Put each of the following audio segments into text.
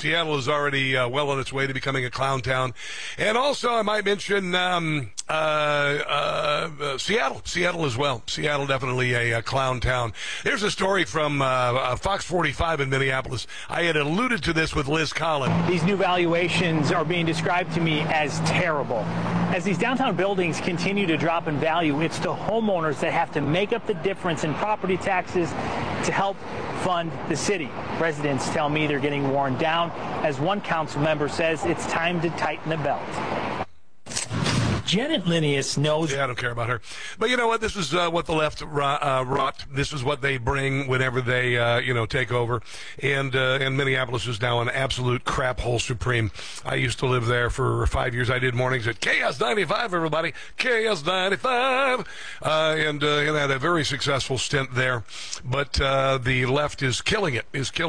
Seattle is already well on its way to becoming a clown town. And also, I might mention Seattle. Seattle as well. Seattle definitely a clown town. There's a story from Fox 45 in Minneapolis. I had alluded to this with Liz Collin. These new valuations are being described to me as terrible. As these downtown buildings continue to drop in value, it's the homeowners that have to make up the difference in property taxes to help fund the city. Residents tell me they're getting worn down. As one council member says, it's time to tighten the belt. Janet Linnaeus knows. Yeah, I don't care about her. But you know what? This is what the left wrought. This is what they bring whenever they, take over. And Minneapolis is now an absolute crap hole supreme. I used to live there for 5 years. I did mornings at KS95, everybody. KS95. And had a very successful stint there. But the left is killing it,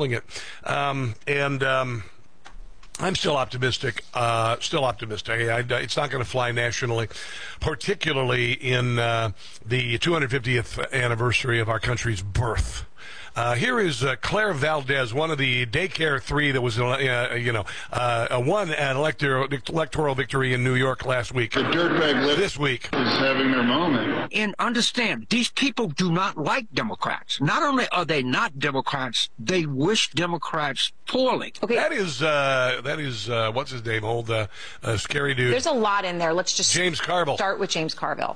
I'm still optimistic. It's not going to fly nationally, particularly in the 250th anniversary of our country's birth. Here is Claire Valdez, one of the daycare three that was, won an electoral victory in New York last week. The dirtbag this week is having their moment. And understand, these people do not like Democrats. Not only are they not Democrats, they wish Democrats poorly. Okay. That is what's his name? Old scary dude. There's a lot in there. Let's just James Carville. Start with James Carville.